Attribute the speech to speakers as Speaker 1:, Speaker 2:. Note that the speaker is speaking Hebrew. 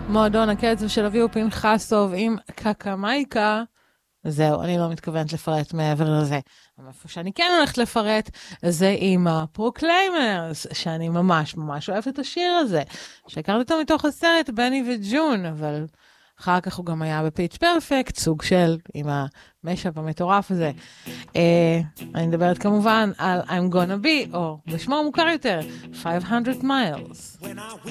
Speaker 1: מועדון הקצב של אביהו פנחסוב עם קקמייקה. זהו, אני לא מתכוונת לפרט מעבר לזה. אבל איפה שאני כן הולכת לפרט, זה עם הפרוקליימרס, שאני ממש ממש אוהבת את השיר הזה, שהכרתי אותו מתוך הסרט בני וג'ון, אבל אחר כך הוא גם היה בפיץ' פרפקט, סוג של, עם המשאפ המטורף הזה. אני מדברת כמובן על I'm Gonna Be, או בשמו המוכר יותר, 500 Miles.